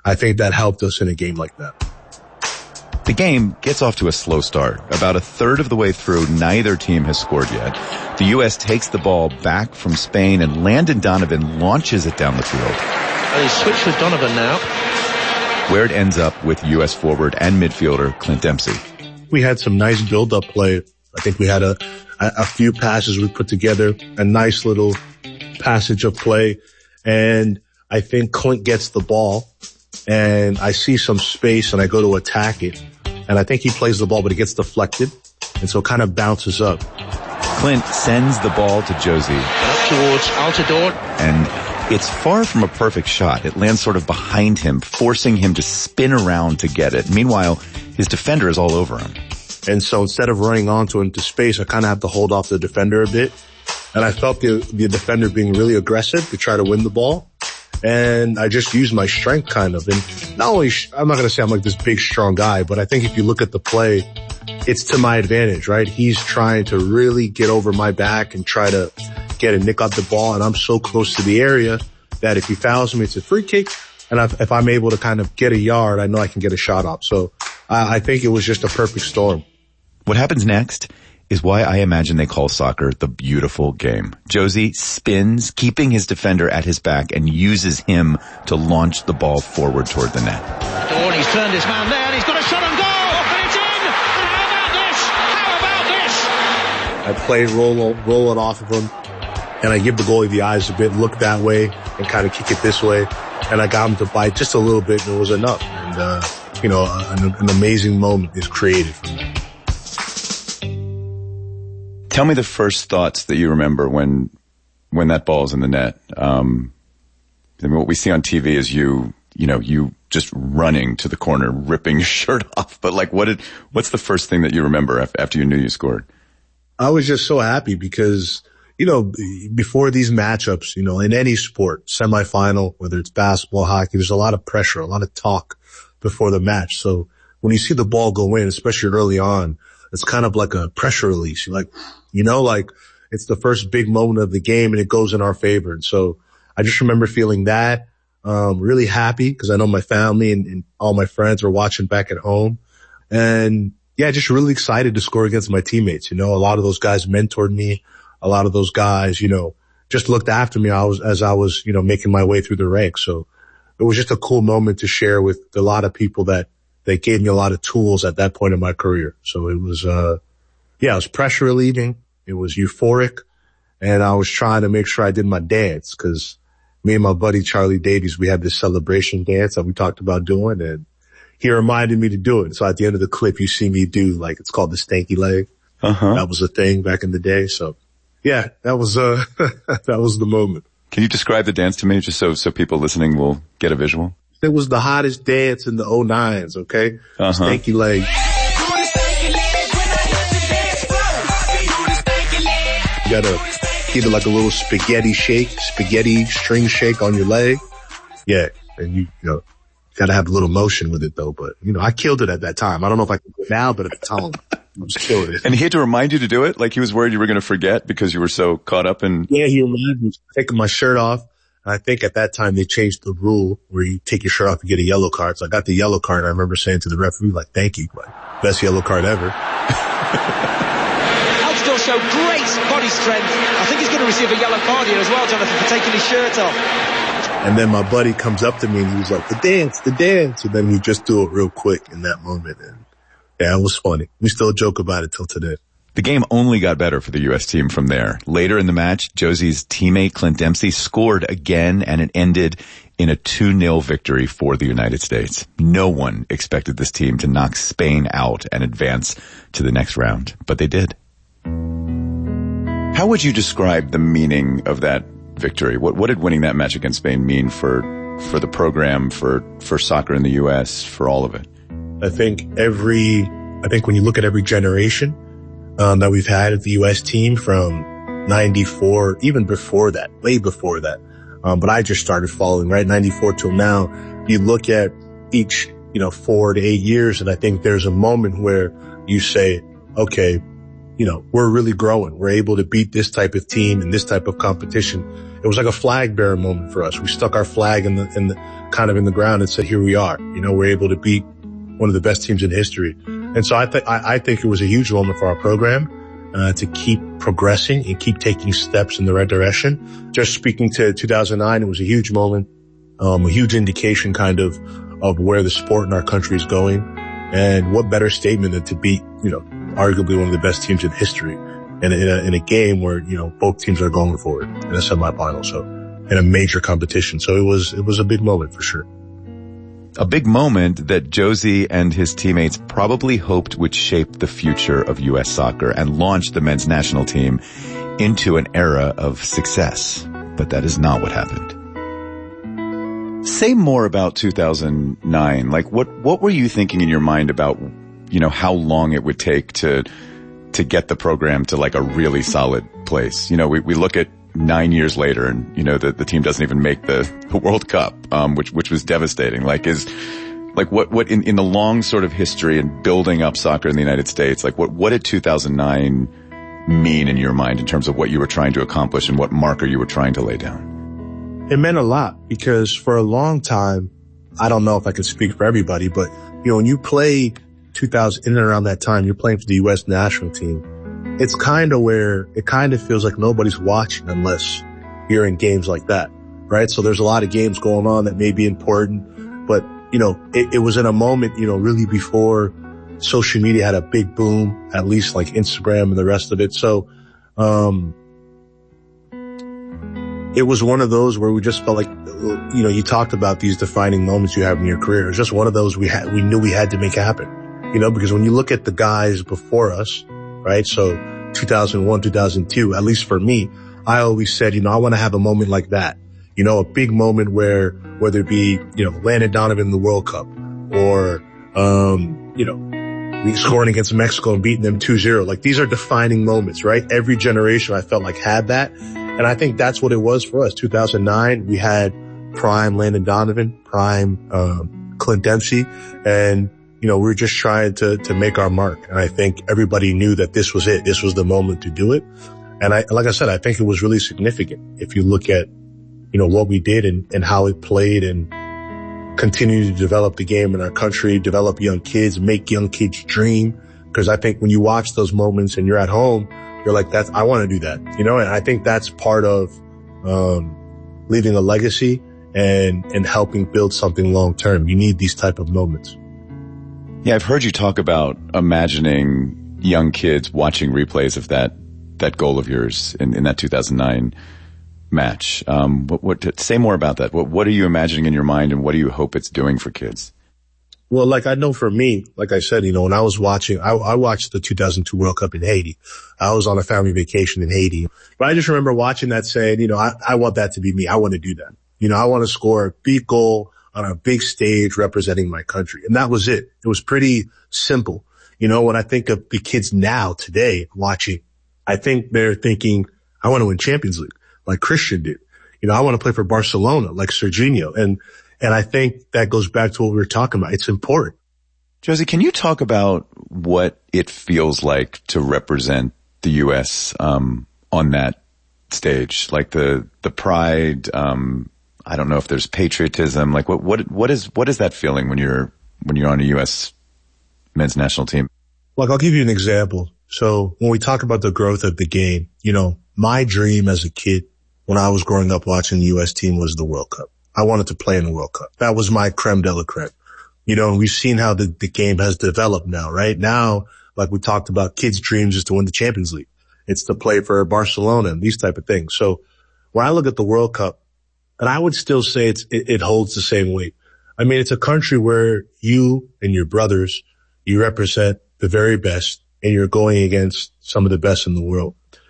I think that helped us in a game like that. The game gets off to a slow start. About a third of the way through, neither team has scored yet. The U.S. takes the ball back from Spain, and Landon Donovan launches it down the field. And he's switched with Donovan now. Where it ends up with U.S. forward and midfielder Clint Dempsey. We had some nice build-up play. I think we had a few passes we put together, a nice little passage of play. And I think Clint gets the ball, and I see some space, and I go to attack it. And I think he plays the ball, but it gets deflected, and so it kind of bounces up. Clint sends the ball to Jozy. Up towards Altidore. And it's far from a perfect shot. It lands sort of behind him, forcing him to spin around to get it. Meanwhile, his defender is all over him. And so instead of running onto into space, I kind of have to hold off the defender a bit. And I felt the defender being really aggressive to try to win the ball. And I just used my strength kind of. And not only, I'm not going to say I'm like this big, strong guy, but I think if you look at the play, it's to my advantage, right? He's trying to really get over my back and try to get a nick off the ball. And I'm so close to the area that if he fouls me, it's a free kick. And if I'm able to kind of get a yard, I know I can get a shot off. So I think it was just a perfect storm. What happens next is why I imagine they call soccer the beautiful game. Jozy spins, keeping his defender at his back, and uses him to launch the ball forward toward the net. Oh, and he's turned his man there, and he's got a shot on goal, and it's in! And how about this? I play, roll it off of him, and I give the goalie the eyes a bit, look that way, and kind of kick it this way. And I got him to bite just a little bit, and it was enough. And, an amazing moment is created from that. Tell me the first thoughts that you remember when that ball's in the net. I mean, what we see on TV is you just running to the corner, ripping your shirt off. But like, what's the first thing that you remember after you knew you scored? I was just so happy because, before these matchups, in any sport, semifinal, whether it's basketball, hockey, there's a lot of pressure, a lot of talk before the match. So when you see the ball go in, especially early on, it's kind of like a pressure release. You're like, it's the first big moment of the game and it goes in our favor. And so I just remember feeling that, really happy because I know my family and all my friends were watching back at home. And yeah, just really excited to score against my teammates. A lot of those guys mentored me. A lot of those guys, just looked after me as I was, making my way through the ranks. So it was just a cool moment to share with a lot of people that gave me a lot of tools at that point in my career. So it was, it was pressure relieving. It was euphoric. And I was trying to make sure I did my dance because me and my buddy Charlie Davies, we had this celebration dance that we talked about doing, and he reminded me to do it. So at the end of the clip, you see me do it's called the stanky leg. Uh-huh. That was a thing back in the day. So yeah, that was that was the moment. Can you describe the dance to me just so people listening will get a visual? It was the hottest dance in the 09s, okay? Uh-huh. Stanky leg. You gotta either like a little spaghetti string shake on your leg. Yeah. And you gotta have a little motion with it though. But, I killed it at that time. I don't know if I can do it now, but at the time, I was killing it. And he had to remind you to do it? Like he was worried you were going to forget because you were so caught up in... Yeah, he reminded me taking my shirt off. And I think at that time they changed the rule where you take your shirt off and get a yellow card. So I got the yellow card and I remember saying to the referee, thank you. Best yellow card ever. Altidore showed great body strength. I think he's going to receive a yellow card here as well, Jonathan, for taking his shirt off. And then my buddy comes up to me and he was like, the dance. And then he just do it real quick in that moment. And yeah, it was funny. We still joke about it till today. The game only got better for the U.S. team from there. Later in the match, Jozy's teammate Clint Dempsey scored again, and it ended in a 2-0 victory for the United States. No one expected this team to knock Spain out and advance to the next round, but they did. How would you describe the meaning of that victory? What did winning that match against Spain mean for the program, for soccer in the U.S., for all of it? I think when you look at every generation that we've had at the U.S. team from 94, even before that, way before that. But I just started following, right? 94 till now. You look at each, 4 to 8 years, and I think there's a moment where you say, okay, we're really growing. We're able to beat this type of team and this type of competition. It was like a flag bearer moment for us. We stuck our flag in kind of in the ground and said, here we are. You know, we're able to beat one of the best teams in history. And so I think it was a huge moment for our program, to keep progressing and keep taking steps in the right direction. Just speaking to 2009, it was a huge moment, a huge indication kind of where the sport in our country is going. And what better statement than to beat, you know, arguably one of the best teams in history in a game where, you know, both teams are going for it in a semifinal. So in a major competition. So it was a big moment for sure. A big moment that Jozy and his teammates probably hoped would shape the future of U.S. soccer and launch the men's national team into an era of success. But that is not what happened. Say more about 2009. Like, what were you thinking in your mind about, you know, how long it would take to get the program to like a really solid place? You know, we look at 9 years later and, you know, the team doesn't even make the World Cup, which was devastating. Like what in the long sort of history and building up soccer in the United States, like what did 2009 mean in your mind in terms of what you were trying to accomplish and what marker you were trying to lay down? It meant a lot because for a long time, I don't know if I could speak for everybody, but, you know, when you play 2000 in and around that time, you're playing for the U.S. national team. It's kind of where it kind of feels like nobody's watching unless you're in games like that, right? So there's a lot of games going on that may be important, but, you know, it was in a moment, you know, really before social media had a big boom, at least like Instagram and the rest of it. So, it was one of those where we just felt like, you know, you talked about these defining moments you have in your career. It was just one of those we knew we had to make happen, you know, because when you look at the guys before us, right? So 2001, 2002, at least for me, I always said, you know, I want to have a moment like that, you know, a big moment where, whether it be, you know, Landon Donovan in the World Cup or, you know, we scoring against Mexico and beating them 2-0. Like these are defining moments, right? Every generation I felt like had that. And I think that's what it was for us. 2009, we had prime Landon Donovan, prime, Clint Dempsey, and, you know, we were just trying to make our mark. And I think everybody knew that this was it. This was the moment to do it. And like I said, I think it was really significant. If you look at, you know, what we did and how it played and continue to develop the game in our country, develop young kids, make young kids dream. Because I think when you watch those moments and you're at home, you're like, I want to do that, you know, and I think that's part of, leaving a legacy and helping build something long term. You need these type of moments. Yeah, I've heard you talk about imagining young kids watching replays of that goal of yours in that 2009 match. Say more about that. What are you imagining in your mind and what do you hope it's doing for kids? Well, like I know for me, like I said, you know, when I was watching, I watched the 2002 World Cup in Haiti. I was on a family vacation in Haiti, but I just remember watching that saying, you know, I want that to be me. I want to do that. You know, I want to score a big goal on a big stage representing my country. And that was it. It was pretty simple. You know, when I think of the kids now today watching, I think they're thinking, I want to win Champions League like Christian did. You know, I want to play for Barcelona like Serginho. And I think that goes back to what we were talking about. It's important. Jozy, can you talk about what it feels like to represent the U.S. On that stage? Like the pride, I don't know if there's patriotism. Like what is that feeling when you're on a U.S. men's national team? Like I'll give you an example. So when we talk about the growth of the game, you know, my dream as a kid when I was growing up watching the U.S. team was the World Cup. I wanted to play in the World Cup. That was my creme de la creme. You know, and we've seen how the game has developed now, right? Now, like we talked about, kids' dreams is to win the Champions League. It's to play for Barcelona and these type of things. So when I look at the World Cup, and I would still say it holds the same weight. I mean, it's a country where you and your brothers, you represent the very best and you're going against some of the best in the world.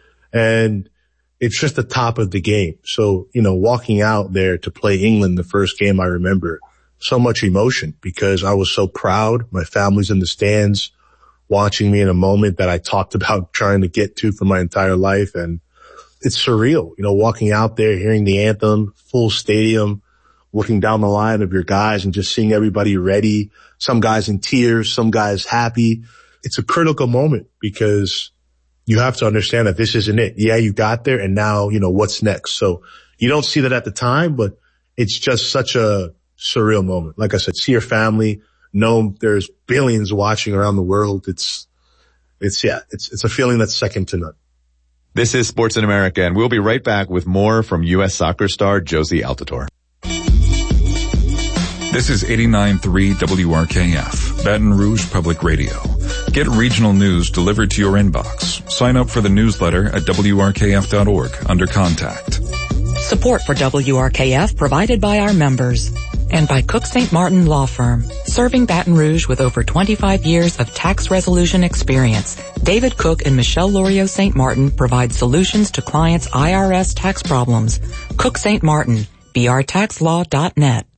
And it's just the top of the game. So, you know, walking out there to play England, the first game, I remember so much emotion because I was so proud. My family's in the stands watching me in a moment that I talked about trying to get to for my entire life. And it's surreal, you know, walking out there, hearing the anthem, full stadium, looking down the line of your guys and just seeing everybody ready. Some guys in tears, some guys happy. It's a critical moment because you have to understand that this isn't it. Yeah, you got there and now, you know, what's next? So you don't see that at the time, but it's just such a surreal moment. Like I said, see your family, know there's billions watching around the world. It's a feeling that's second to none. This is Sports in America, and we'll be right back with more from U.S. soccer star Jozy Altidore. This is 89.3 WRKF, Baton Rouge Public Radio. Get regional news delivered to your inbox. Sign up for the newsletter at WRKF.org under Contact. Support for WRKF provided by our members and by Cook St. Martin Law Firm, serving Baton Rouge with over 25 years of tax resolution experience. David Cook and Michelle Lorio St. Martin provide solutions to clients' IRS tax problems. Cook St. Martin, brtaxlaw.net.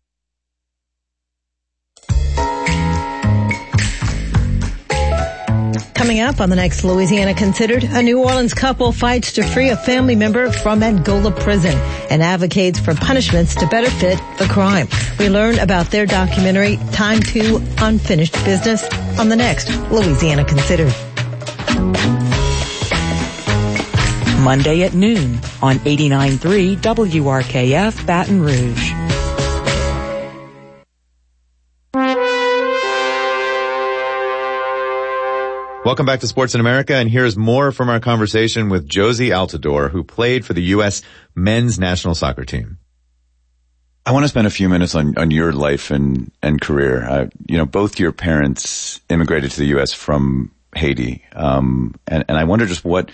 Coming up on the next Louisiana Considered, a New Orleans couple fights to free a family member from Angola prison and advocates for punishments to better fit the crime. We learn about their documentary, Time to Unfinished Business, on the next Louisiana Considered. Monday at noon on 89.3 WRKF Baton Rouge. Welcome back to Sports in America, and here's more from our conversation with Jozy Altidore, who played for the U.S. men's national soccer team. I want to spend a few minutes on your life and career. Both your parents immigrated to the U.S. from Haiti, and I wonder just what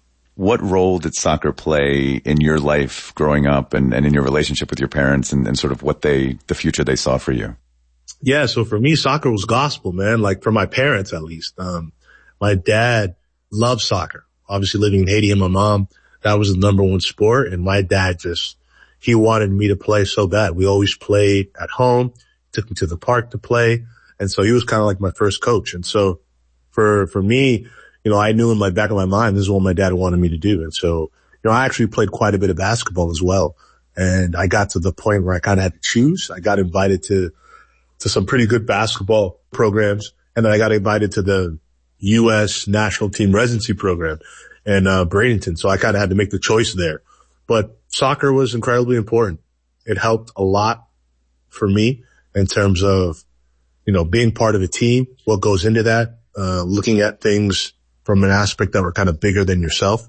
role did soccer play in your life growing up and in your relationship with your parents and sort of the future they saw for you? Yeah, so for me, soccer was gospel, man, like for my parents at least. My dad loved soccer. Obviously living in Haiti and my mom, that was the number one sport. And my dad he wanted me to play so bad. We always played at home, took me to the park to play. And so he was kind of like my first coach. And so for me, I knew in my back of my mind, this is what my dad wanted me to do. And so, I actually played quite a bit of basketball as well. And I got to the point where I kind of had to choose. I got invited to some pretty good basketball programs. And then I got invited to the U.S. national team residency program in Bradenton. So I kind of had to make the choice there. But soccer was incredibly important. It helped a lot for me in terms of, being part of a team, what goes into that, looking at things from an aspect that were kind of bigger than yourself.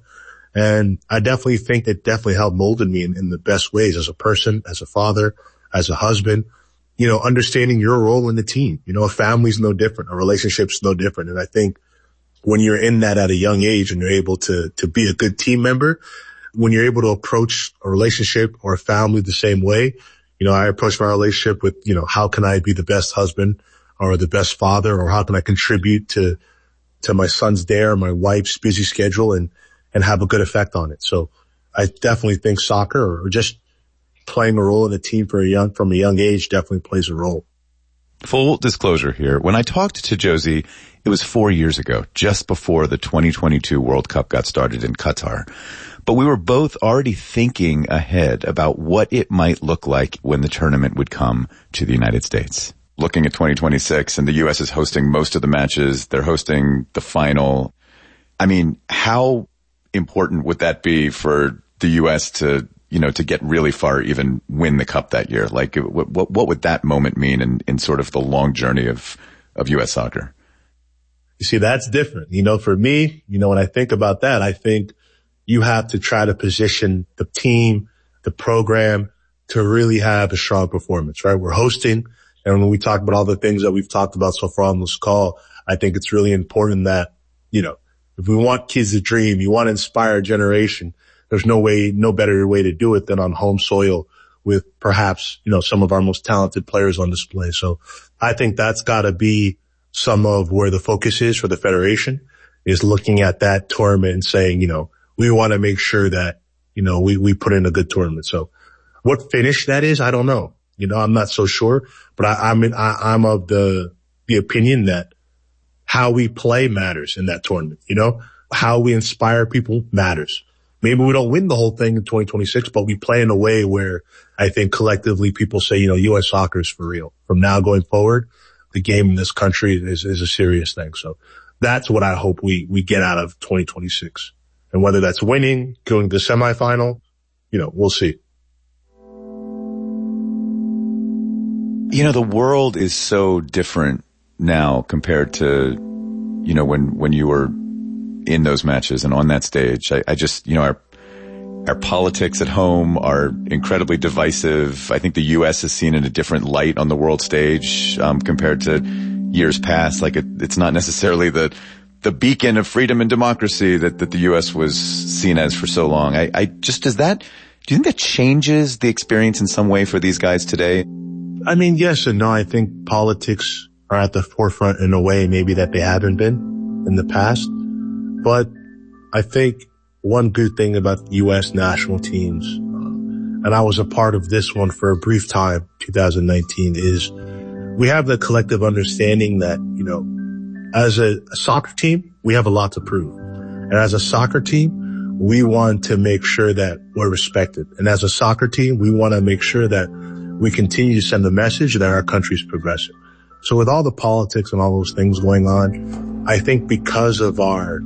And I definitely think it definitely helped molded me in the best ways as a person, as a father, as a husband. Understanding your role in the team. A family's no different. A relationship's no different. And I think when you're in that at a young age and you're able to be a good team member, when you're able to approach a relationship or a family the same way, I approach my relationship with, how can I be the best husband or the best father, or how can I contribute to my son's day or my wife's busy schedule and have a good effect on it. So I definitely think soccer or just playing a role in a team from a young age definitely plays a role. Full disclosure here. When I talked to Jozy, it was 4 years ago, just before the 2022 World Cup got started in Qatar. But we were both already thinking ahead about what it might look like when the tournament would come to the United States. Looking at 2026, and the U.S. is hosting most of the matches. They're hosting the final. I mean, how important would that be for the U.S. to get really far, even win the cup that year? Like, what would that moment mean in sort of the long journey of U.S. soccer? You see, that's different. For me, when I think about that, I think you have to try to position the team, the program to really have a strong performance, right? We're hosting. And when we talk about all the things that we've talked about so far on this call, I think it's really important that, if we want kids to dream, you want to inspire a generation, there's no better way to do it than on home soil with perhaps, some of our most talented players on display. So I think that's got to be some of where the focus is for the Federation, is looking at that tournament and saying, we want to make sure that, we put in a good tournament. So what finish that is, I don't know. I'm not so sure, but I'm of the opinion that how we play matters in that tournament. How we inspire people matters. Maybe we don't win the whole thing in 2026, but we play in a way where I think collectively people say, U.S. soccer is for real. From now going forward, the game in this country is a serious thing. So that's what I hope we get out of 2026. And whether that's winning, going to the semifinal, we'll see. You know, the world is so different now compared to, you know, when you were in those matches and on that stage. I just, you know, our politics at home are incredibly divisive. I think the U.S. is seen in a different light on the world stage, compared to years past. Like it's not necessarily the beacon of freedom and democracy that the U.S. was seen as for so long. Do you think that changes the experience in some way for these guys today? I mean, yes and no. I think politics are at the forefront in a way maybe that they haven't been in the past. But I think one good thing about the U.S. national teams, and I was a part of this one for a brief time, 2019, is we have the collective understanding that, you know, as a soccer team, we have a lot to prove. And as a soccer team, we want to make sure that we're respected. And as a soccer team, we want to make sure that we continue to send the message that our country is progressive. So with all the politics and all those things going on, I think because of our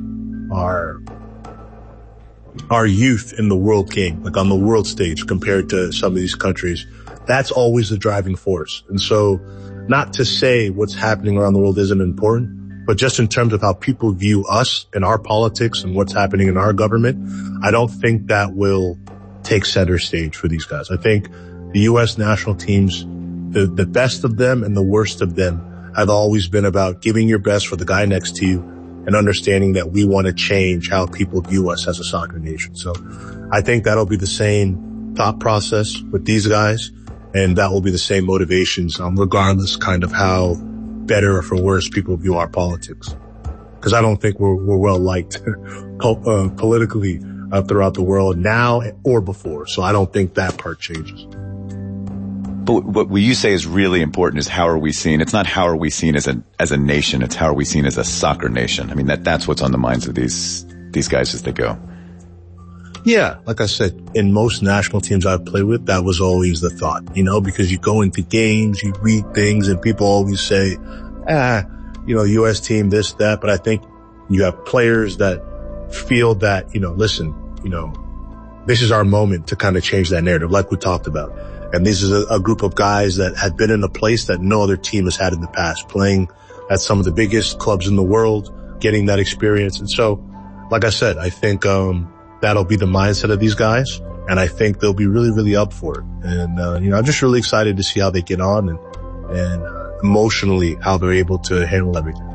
youth in the world game, like on the world stage compared to some of these countries, that's always the driving force. And so not to say what's happening around the world isn't important, but just in terms of how people view us and our politics and what's happening in our government, I don't think that will take center stage for these guys. I think the U.S. national teams, the best of them and the worst of them have always been about giving your best for the guy next to you and understanding that we want to change how people view us as a soccer nation. So I think that'll be the same thought process with these guys, and that will be the same motivations, regardless kind of how better or for worse people view our politics. Because I don't think we're well liked politically throughout the world now or before. So I don't think that part changes. But what you say is really important is how are we seen? It's not how are we seen as a nation. It's how are we seen as a soccer nation. I mean, that's what's on the minds of these guys as they go. Yeah. Like I said, in most national teams I've played with, that was always the thought, you know, because you go into games, you read things and people always say, you know, U.S. team, this, that. But I think you have players that feel that, you know, listen, you know, this is our moment to kind of change that narrative like we talked about. And this is a group of guys that had been in a place that no other team has had in the past, playing at some of the biggest clubs in the world, getting that experience. And so, like I said, I think that'll be the mindset of these guys, and I think they'll be really, really up for it. And you know, I'm just really excited to see how they get on and emotionally how they're able to handle everything.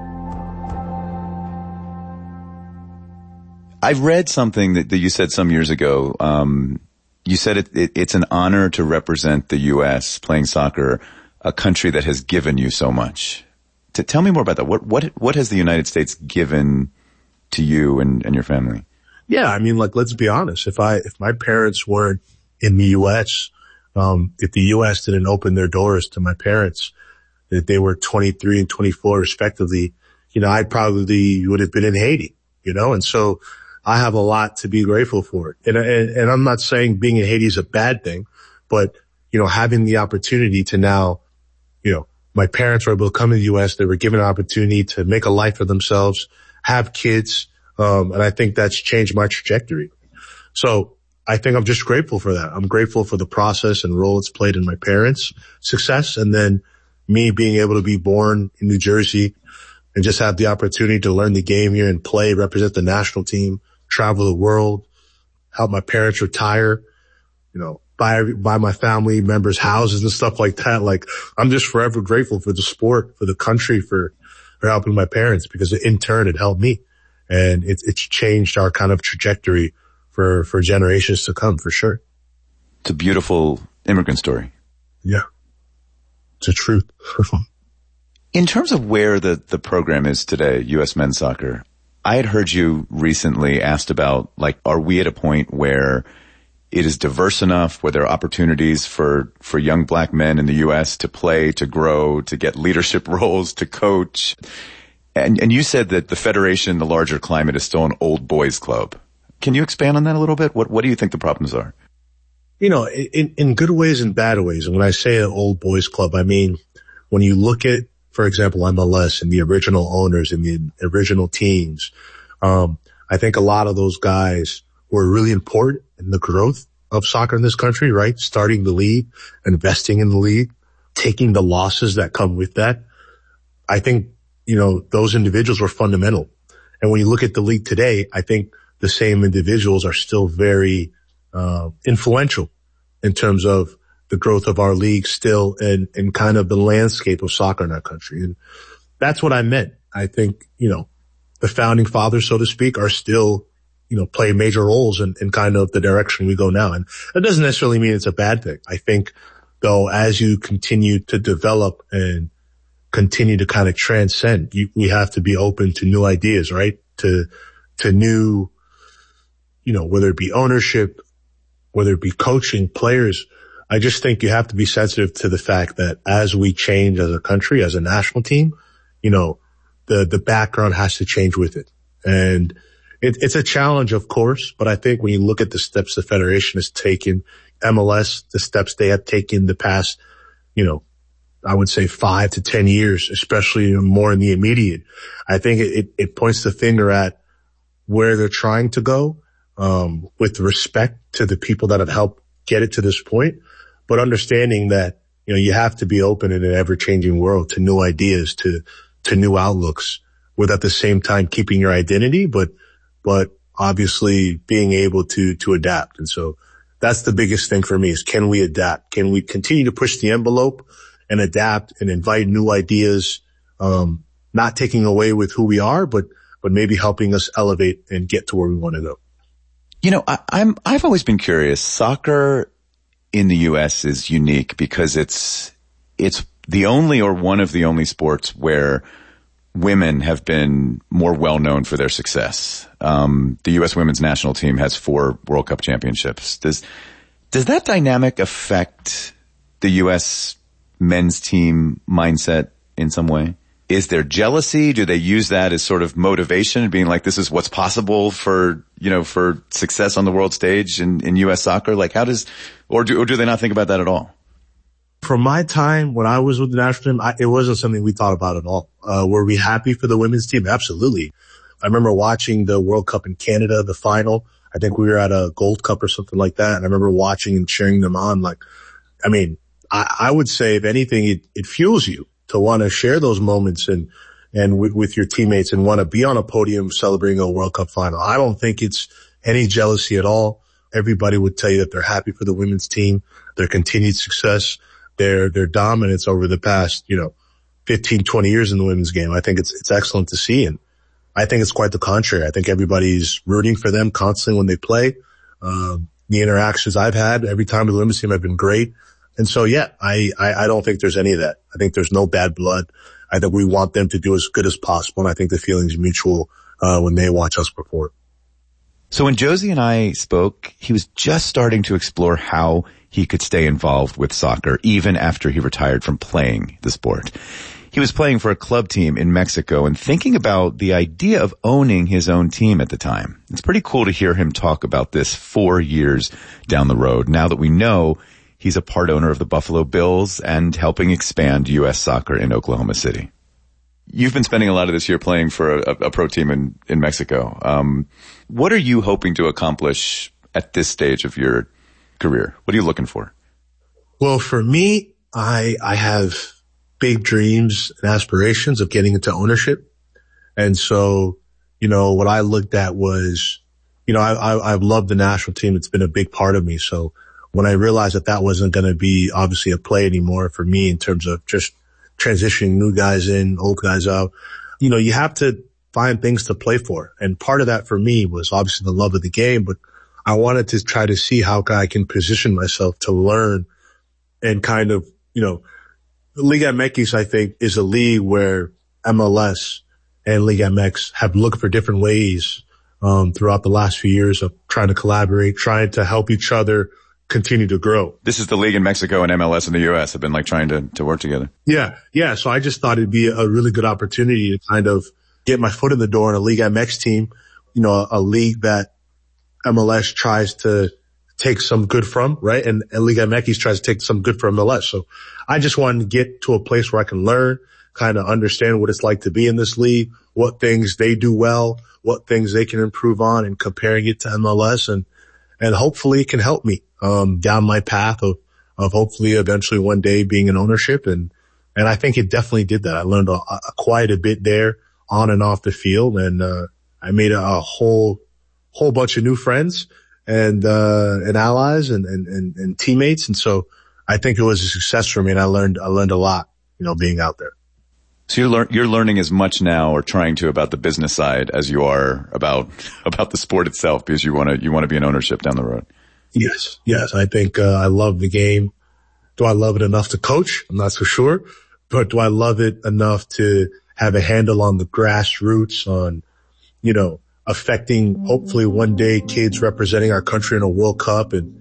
I've read something that you said some years ago. You said it's an honor to represent the U.S. playing soccer, a country that has given you so much. Tell me more about that. What has the United States given to you and your family? Yeah, I mean, like, let's be honest. If my parents weren't in the U.S., if the U.S. didn't open their doors to my parents, if they were 23 and 24 respectively, you know, I probably would have been in Haiti, you know, and so I have a lot to be grateful for. And I'm not saying being in Haiti is a bad thing, but, you know, having the opportunity to now, you know, my parents were able to come to the U.S. They were given an opportunity to make a life for themselves, have kids. And I think that's changed my trajectory. So I think I'm just grateful for that. I'm grateful for the process and role it's played in my parents' success. And then me being able to be born in New Jersey and just have the opportunity to learn the game here and play, represent the national team, travel the world, help my parents retire, you know, buy my family members houses and stuff like that. Like, I'm just forever grateful for the sport, for the country, for helping my parents, because in turn it helped me. And it's changed our kind of trajectory for generations to come, for sure. It's a beautiful immigrant story. Yeah. It's the truth. In terms of where the program is today, U.S. men's soccer, I had heard you recently asked about, like, are we at a point where it is diverse enough, where there are opportunities for young black men in the U.S. to play, to grow, to get leadership roles, to coach? And you said that the federation, the larger climate, is still an old boys club. Can you expand on that a little bit? What do you think the problems are? You know, in good ways and bad ways. And when I say an old boys club, I mean, when you look at, for example, MLS and the original owners and the original teams, I think a lot of those guys were really important in the growth of soccer in this country, right? Starting the league, investing in the league. taking the losses that come with that, I think, those individuals were fundamental. And when you look at the league today, I think the same individuals are still very influential in terms of the growth of our league still and kind of the landscape of soccer in our country. And that's what I meant. I think, the founding fathers, so to speak, are still, play major roles in kind of the direction we go now. And that doesn't necessarily mean it's a bad thing. I think, though, as you continue to develop and continue to kind of transcend, we have to be open to new ideas, right? To new, whether it be ownership, whether it be coaching, players. I just think you have to be sensitive to the fact that as we change as a country, as a national team, the background has to change with it. And it's a challenge, of course, but I think when you look at the steps the Federation has taken, MLS, the steps they have taken the past, I would say 5 to 10 years, especially more in the immediate, I think it points the finger at where they're trying to go, with respect to the people that have helped get it to this point, but understanding that, you have to be open in an ever-changing world to new ideas, to new outlooks, with at the same time keeping your identity, but obviously being able to adapt. And so that's the biggest thing for me is, can we adapt? Can we continue to push the envelope and adapt and invite new ideas, not taking away with who we are, but maybe helping us elevate and get to where we want to go? I've always been curious. Soccer in the U.S. is unique because it's the only or one of the only sports where women have been more well known for their success. The U.S. women's national team has 4 World Cup championships. Does that dynamic affect the U.S. men's team mindset in some way? Is there jealousy? Do they use that as sort of motivation, being like, this is what's possible for success on the world stage in U.S. soccer? Like, or do they not think about that at all? From my time when I was with the national team, it wasn't something we thought about at all. Were we happy for the women's team? Absolutely. I remember watching the World Cup in Canada, the final. I think we were at a Gold Cup or something like that. And I remember watching and cheering them on. I would say, if anything, it fuels you to want to share those moments and with your teammates and want to be on a podium celebrating a World Cup final. I don't think it's any jealousy at all. Everybody would tell you that they're happy for the women's team, their continued success, their dominance over the past, 15, 20 years in the women's game. I think it's excellent to see. And I think it's quite the contrary. I think everybody's rooting for them constantly when they play. The interactions I've had every time with the women's team have been great. And so, yeah, I don't think there's any of that. I think there's no bad blood. I think we want them to do as good as possible. And I think the feeling's mutual, when they watch us perform. So when Josie and I spoke, he was just starting to explore how he could stay involved with soccer even after he retired from playing the sport. He was playing for a club team in Mexico and thinking about the idea of owning his own team at the time. It's pretty cool to hear him talk about this 4 years down the road, now that we know he's a part owner of the Buffalo Bills and helping expand U.S. soccer in Oklahoma City. You've been spending a lot of this year playing for a pro team in Mexico. What are you hoping to accomplish at this stage of your career? What are you looking for? Well, for me, I have big dreams and aspirations of getting into ownership. And so, what I looked at was, I've loved the national team. It's been a big part of me. So when I realized that wasn't going to be obviously a play anymore for me in terms of just transitioning new guys in, old guys out, you have to find things to play for. And part of that for me was obviously the love of the game, but I wanted to try to see how I can position myself to learn and kind of, Liga MX, I think, is a league where MLS and Liga MX have looked for different ways throughout the last few years of trying to collaborate, trying to help each other continue to grow. This is the league in Mexico and MLS in the U.S. have been trying to work together. Yeah. So I just thought it'd be a really good opportunity to kind of get my foot in the door in a Liga MX team, a league that MLS tries to take some good from, right? And Liga MX tries to take some good from MLS. So I just wanted to get to a place where I can learn, kind of understand what it's like to be in this league, what things they do well, what things they can improve on, and comparing it to MLS. And hopefully it can help me down my path of of hopefully eventually one day being in ownership. And I think it definitely did that. I learned quite a bit there on and off the field. And, I made a whole bunch of new friends and allies and teammates. And so I think it was a success for me, and I learned a lot, being out there. So you're learning as much now, or trying to, about the business side as you are about the sport itself, because you want to be in ownership down the road. Yes. I think, I love the game. Do I love it enough to coach? I'm not so sure, but do I love it enough to have a handle on the grassroots, on, affecting hopefully one day kids representing our country in a World Cup, and,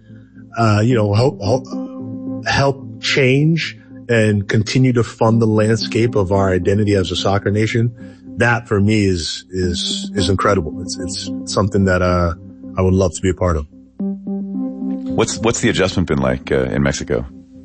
help change and continue to fund the landscape of our identity as a soccer nation. That for me is incredible. It's something that, I would love to be a part of. What's the adjustment been like, in Mexico?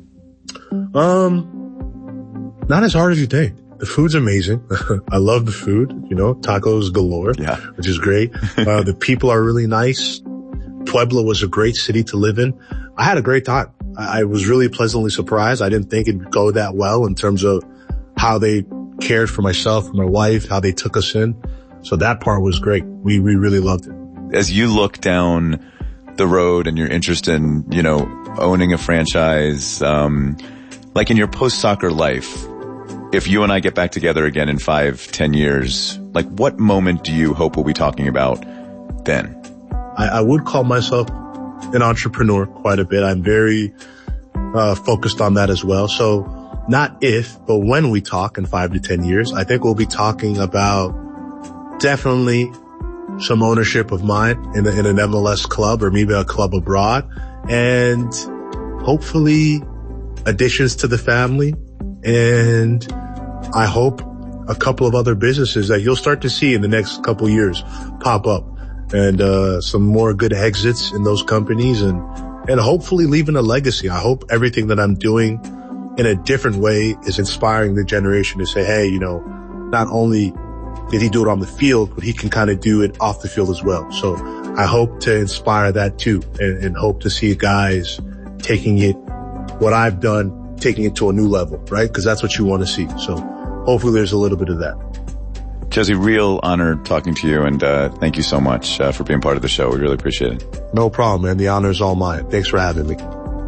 Not as hard as you think. The food's amazing. I love the food, tacos galore, which is great. The people are really nice. Puebla was a great city to live in. I had a great time. I was really pleasantly surprised. I didn't think it'd go that well in terms of how they cared for myself and my wife, how they took us in. So that part was great. We really loved it. As you look down the road and your interest in, owning a franchise, like in your post-soccer life, if you and I get back together again in 5-10 years, like what moment do you hope we'll be talking about then? I would call myself an entrepreneur quite a bit. I'm very focused on that as well. So not if, but when we talk in 5 to 10 years, I think we'll be talking about definitely some ownership of mine in an MLS club, or maybe a club abroad, and hopefully additions to the family, and I hope a couple of other businesses that you'll start to see in the next couple of years pop up, and some more good exits in those companies, and hopefully leaving a legacy. I hope everything that I'm doing in a different way is inspiring the generation to say, hey, not only did he do it on the field, but he can kind of do it off the field as well. So I hope to inspire that too, and hope to see guys taking it, what I've done, taking it to a new level, right? Because that's what you want to see. So hopefully there's a little bit of that. Josie, real honor talking to you, and thank you so much for being part of the show. We really appreciate it. No problem, man. The honor is all mine. Thanks for having me.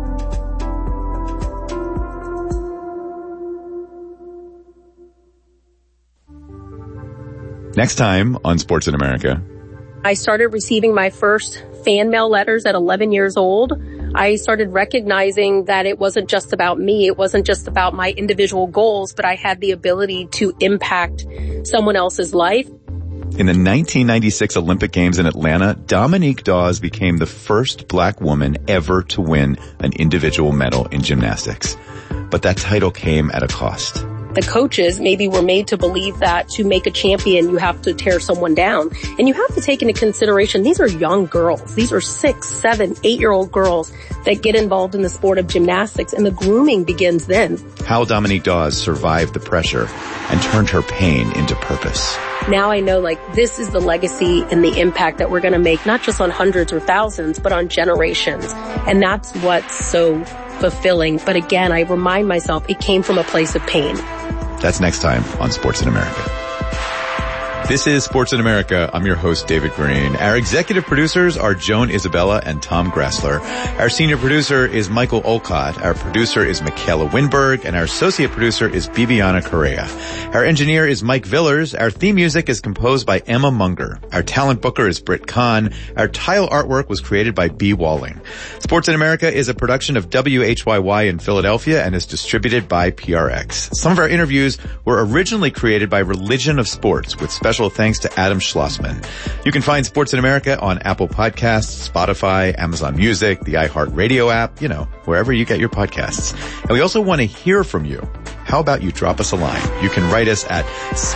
Next time on Sports in America. I started receiving my first fan mail letters at 11 years old. I started recognizing that it wasn't just about me. It wasn't just about my individual goals, but I had the ability to impact someone else's life. In the 1996 Olympic Games in Atlanta, Dominique Dawes became the first black woman ever to win an individual medal in gymnastics. But that title came at a cost. The coaches maybe were made to believe that to make a champion, you have to tear someone down. And you have to take into consideration, these are young girls. These are 6, 7, 8-year-old girls that get involved in the sport of gymnastics, and the grooming begins then. How Dominique Dawes survived the pressure and turned her pain into purpose. Now I know, this is the legacy and the impact that we're going to make, not just on hundreds or thousands, but on generations. And that's what's so fulfilling. But again, I remind myself it came from a place of pain. That's next time on Sports in America. This is Sports in America. I'm your host, David Green. Our executive producers are Joan Isabella and Tom Grassler. Our senior producer is Michael Olcott. Our producer is Michaela Winberg, and our associate producer is Bibiana Correa. Our engineer is Mike Villers. Our theme music is composed by Emma Munger. Our talent booker is Britt Kahn. Our tile artwork was created by B. Walling. Sports in America is a production of WHYY in Philadelphia and is distributed by PRX. Some of our interviews were originally created by Religion of Sports, with special thanks to Adam Schlossman. You can find Sports in America on Apple Podcasts, Spotify, Amazon Music, the iHeartRadio app, wherever you get your podcasts. And we also want to hear from you. How about you drop us a line? You can write us at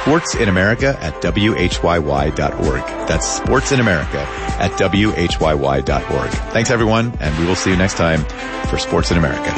sportsinamerica@whyy.org. That's sportsinamerica@whyy.org. Thanks everyone, and we will see you next time for Sports in America.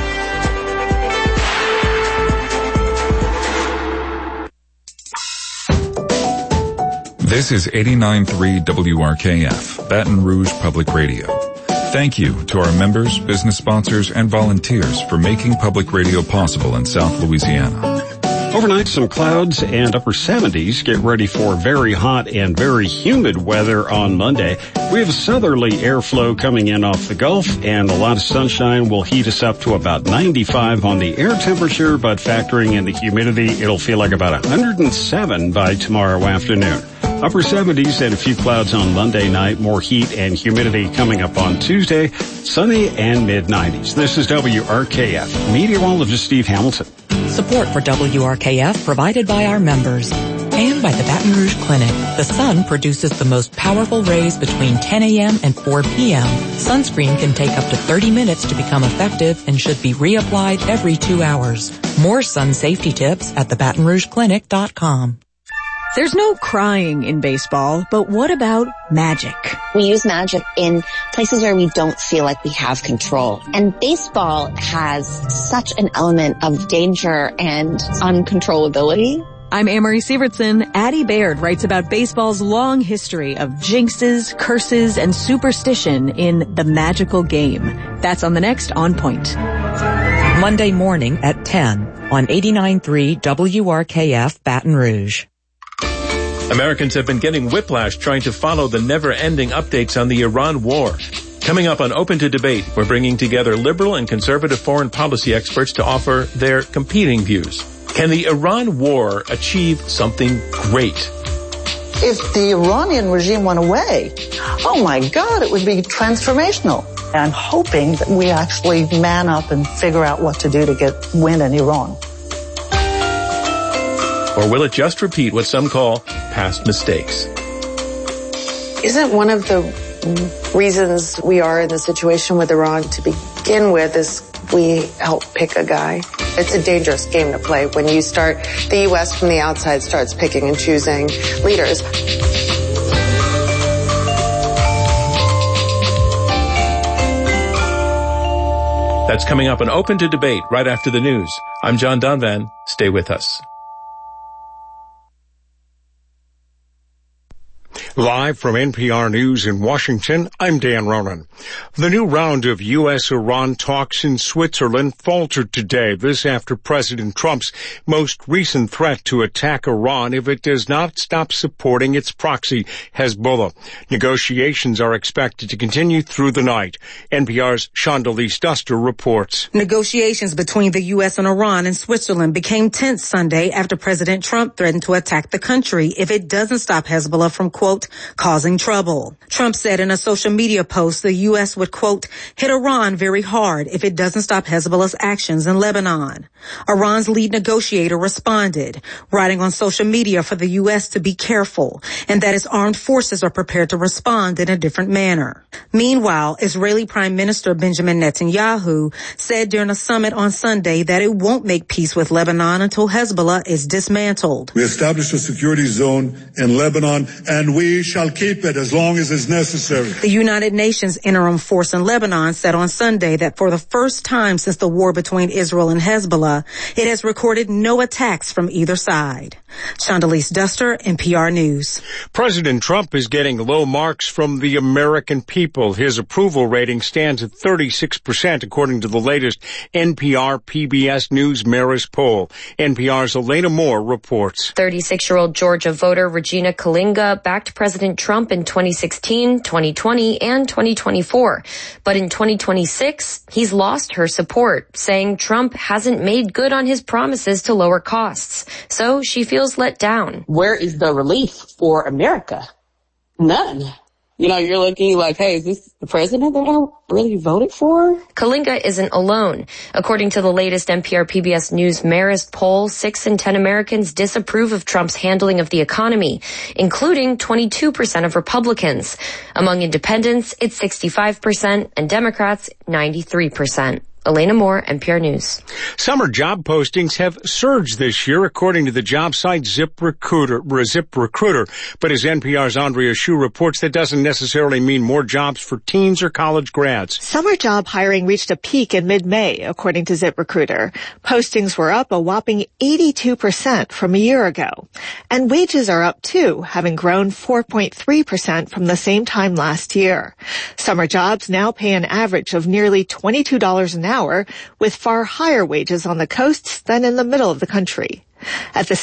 This is 89.3 WRKF, Baton Rouge Public Radio. Thank you to our members, business sponsors, and volunteers for making public radio possible in South Louisiana. Overnight, some clouds and upper 70s. Get ready for very hot and very humid weather on Monday. We have a southerly airflow coming in off the Gulf, and a lot of sunshine will heat us up to about 95 on the air temperature, but factoring in the humidity, it'll feel like about 107 by tomorrow afternoon. Upper 70s and a few clouds on Monday night. More heat and humidity coming up on Tuesday. Sunny and mid-90s. This is WRKF. Meteorologist Steve Hamilton. Support for WRKF provided by our members and by the Baton Rouge Clinic. The sun produces the most powerful rays between 10 a.m. and 4 p.m. Sunscreen can take up to 30 minutes to become effective and should be reapplied every 2 hours. More sun safety tips at thebatonrougeclinic.com. There's no crying in baseball, but what about magic? We use magic in places where we don't feel like we have control. And baseball has such an element of danger and uncontrollability. I'm Amory Sievertson. Addie Baird writes about baseball's long history of jinxes, curses, and superstition in the magical game. That's on the next On Point. Monday morning at 10 on 89.3 WRKF Baton Rouge. Americans have been getting whiplash trying to follow the never-ending updates on the Iran war. Coming up on Open to Debate, we're bringing together liberal and conservative foreign policy experts to offer their competing views. Can the Iran war achieve something great? If the Iranian regime went away, oh my God, it would be transformational. I'm hoping that we actually man up and figure out what to do to win in Iran. Or will it just repeat what some call past mistakes? Isn't one of the reasons we are in the situation with Iran to begin with is we help pick a guy? It's a dangerous game to play when you start, the U.S. from the outside starts picking and choosing leaders. That's coming up on Open to Debate right after the news. I'm John Donvan. Stay with us. Live from NPR News in Washington, I'm Dan Ronan. The new round of U.S.-Iran talks in Switzerland faltered today, this after President Trump's most recent threat to attack Iran if it does not stop supporting its proxy, Hezbollah. Negotiations are expected to continue through the night. NPR's Shondelise Duster reports. Negotiations between the U.S. and Iran in Switzerland became tense Sunday after President Trump threatened to attack the country if it doesn't stop Hezbollah from, quote, causing trouble. Trump said in a social media post the U.S. would, quote, hit Iran very hard if it doesn't stop Hezbollah's actions in Lebanon. Iran's lead negotiator responded, writing on social media for the U.S. to be careful and that its armed forces are prepared to respond in a different manner. Meanwhile, Israeli Prime Minister Benjamin Netanyahu said during a summit on Sunday that it won't make peace with Lebanon until Hezbollah is dismantled. We established a security zone in Lebanon and we shall keep it as long as is necessary. The United Nations interim force in Lebanon said on Sunday that for the first time since the war between Israel and Hezbollah, it has recorded no attacks from either side. Shondelise Duster, NPR News. President Trump is getting low marks from the American people. His approval rating stands at 36%, according to the latest NPR PBS News Marist poll. NPR's Elena Moore reports. 36-year-old Georgia voter Regina Kalinga backed President Trump in 2016, 2020, and 2024. But in 2026, he's lost her support, saying Trump hasn't made good on his promises to lower costs. So she feels let down. Where is the relief for America? None. You know, you're looking like, hey, is this the president that I really voted for? Kalinga isn't alone. According to the latest NPR PBS News Marist poll, 6 in 10 Americans disapprove of Trump's handling of the economy, including 22% of Republicans. Among independents, it's 65% and Democrats, 93%. Elena Moore, NPR News. Summer job postings have surged this year, according to the job site ZipRecruiter. But as NPR's Andrea Hsu reports, that doesn't necessarily mean more jobs for teens or college grads. Summer job hiring reached a peak in mid-May, according to ZipRecruiter. Postings were up a whopping 82% from a year ago. And wages are up too, having grown 4.3% from the same time last year. Summer jobs now pay an average of nearly $22 an hour, with far higher wages on the coasts than in the middle of the country. At the